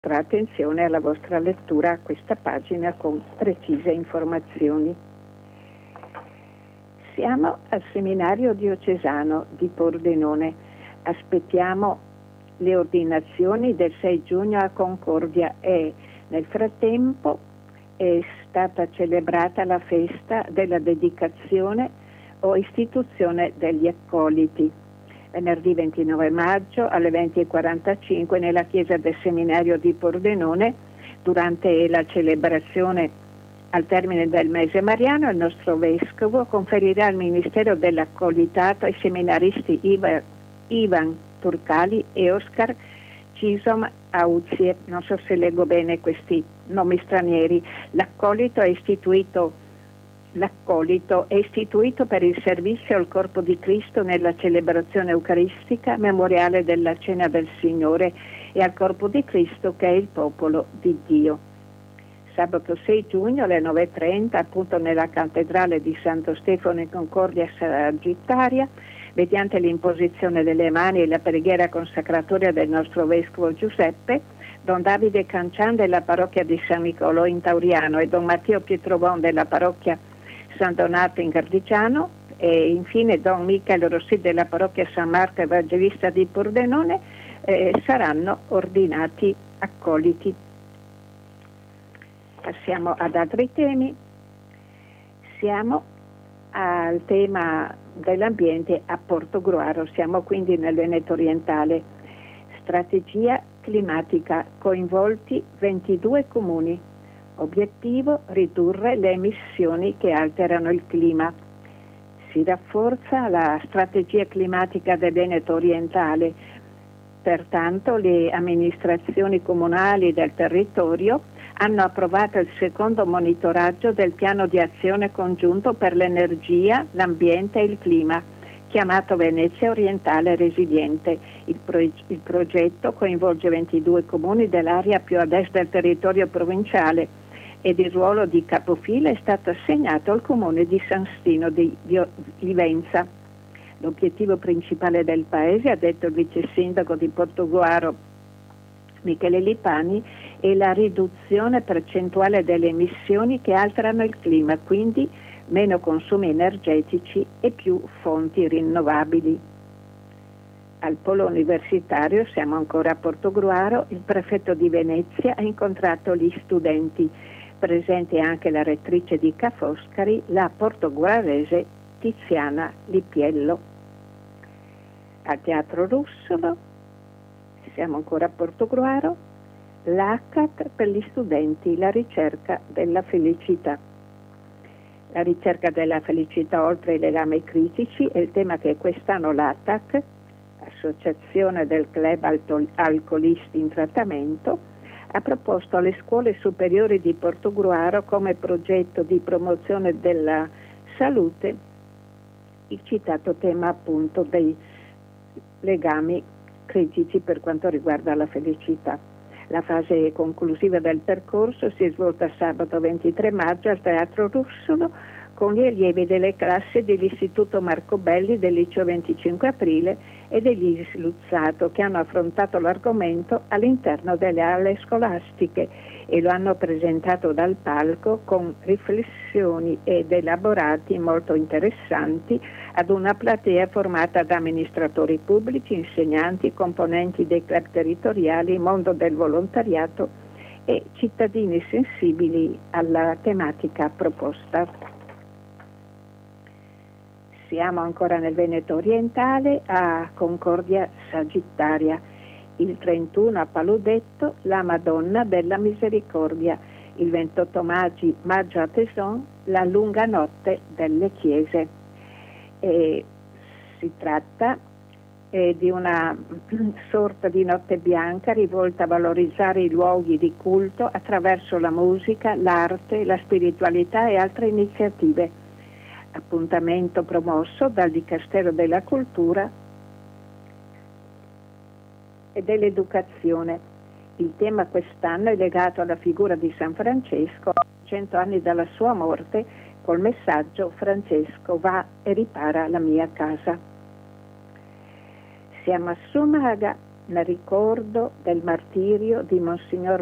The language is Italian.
attenzione alla vostra lettura a questa pagina con precise informazioni. Siamo al seminario diocesano di Pordenone. Aspettiamo le ordinazioni del 6 giugno a Concordia e nel frattempo è stata celebrata la festa della dedicazione o istituzione degli accoliti. Venerdì 29 maggio alle 20:45 nella chiesa del seminario di Pordenone, durante la celebrazione al termine del mese mariano, il nostro vescovo conferirà il ministero dell'accolitato ai seminaristi Ivan Turcali e Oscar Cisom Auzie. Non so se leggo bene questi nomi stranieri. L'accolito è istituito per il servizio al corpo di Cristo nella celebrazione eucaristica, memoriale della Cena del Signore, e al corpo di Cristo che è il popolo di Dio. Sabato 6 giugno alle 9:30, appunto nella cattedrale di Santo Stefano in Concordia Sagittaria, mediante l'imposizione delle mani e la preghiera consacratoria del nostro vescovo Giuseppe, Don Davide Cancian della parrocchia di San Nicolò in Tauriano e Don Matteo Pietrovon della parrocchia San Donato in Gardigiano e infine Don Michele Rossi della parrocchia San Marco Evangelista di Pordenone saranno ordinati accoliti. Passiamo ad altri temi. Siamo al tema dell'ambiente a Portogruaro, siamo quindi nel Veneto orientale. Strategia climatica, coinvolti 22 comuni. Obiettivo: ridurre le emissioni che alterano il clima. Si rafforza la strategia climatica del Veneto orientale, pertanto le amministrazioni comunali del territorio hanno approvato il secondo monitoraggio del piano di azione congiunto per l'energia, l'ambiente e il clima, chiamato Venezia Orientale Resiliente. Il progetto coinvolge 22 comuni dell'area più ad est del territorio provinciale ed il ruolo di capofila è stato assegnato al comune di San Stino di Livenza. L'obiettivo principale del paese, ha detto il vice sindaco di Portogruaro Michele Lipani, è la riduzione percentuale delle emissioni che alterano il clima, quindi meno consumi energetici e più fonti rinnovabili. Al polo universitario, siamo ancora a Portogruaro, il prefetto di Venezia ha incontrato gli studenti, presente anche la rettrice di Ca' Foscari, la portoguarese Tiziana Lipiello. Al Teatro Russolo, siamo ancora a Portogruaro, l'ACAT per gli studenti, la ricerca della felicità. La ricerca della felicità oltre i legami critici è il tema che quest'anno l'ATAC, Associazione del Club Alcolisti in Trattamento, ha proposto alle scuole superiori di Portogruaro come progetto di promozione della salute il citato tema appunto dei legami critici per quanto riguarda la felicità. La fase conclusiva del percorso si è svolta sabato 23 maggio al Teatro Russolo con gli allievi delle classi dell'Istituto Marco Belli del Liceo 25 Aprile e degli Sluzzato, che hanno affrontato l'argomento all'interno delle aule scolastiche e lo hanno presentato dal palco con riflessioni ed elaborati molto interessanti ad una platea formata da amministratori pubblici, insegnanti, componenti dei club territoriali, mondo del volontariato e cittadini sensibili alla tematica proposta. Siamo ancora nel Veneto orientale, a Concordia Sagittaria. Il 31 a Paludetto, la Madonna della Misericordia. Il 28 maggio a Teson, la lunga notte delle chiese. Si tratta di una sorta di notte bianca rivolta a valorizzare i luoghi di culto attraverso la musica, l'arte, la spiritualità e altre iniziative. Appuntamento promosso dal Dicastero della Cultura e dell'Educazione. Il tema quest'anno è legato alla figura di San Francesco, a 100 anni dalla sua morte, col messaggio: Francesco va e ripara la mia casa. Siamo a Somaga, nel ricordo del martirio di Monsignor